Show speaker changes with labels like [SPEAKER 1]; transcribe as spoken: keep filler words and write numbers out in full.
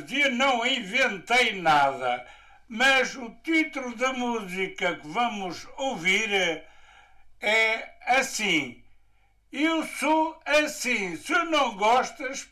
[SPEAKER 1] coisas e eu não inventei nada, mas o título da música que vamos ouvir é assim: eu sou assim, se não gostas,